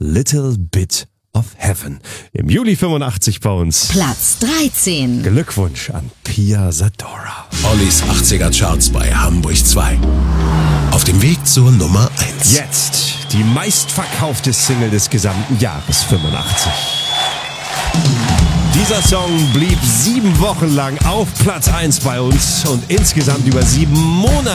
Little Bit of Heaven. Im Juli 85 bei uns. Platz 13. Glückwunsch an Pia Zadora. Ollis 80er Charts bei Hamburg 2. Auf dem Weg zur Nummer 1. Jetzt die meistverkaufte Single des gesamten Jahres 85. Dieser Song blieb 7 Wochen lang auf Platz 1 bei uns und insgesamt über 7 Monate